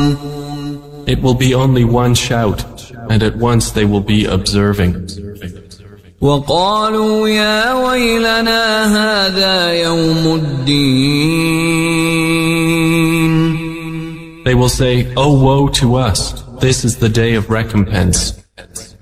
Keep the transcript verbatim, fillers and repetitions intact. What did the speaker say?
It will be only one shout, and at once they will be observing. وقالوا يا ويلنا هذا يوم الدين. They will say, "Oh woe to us, this is the day of recompense."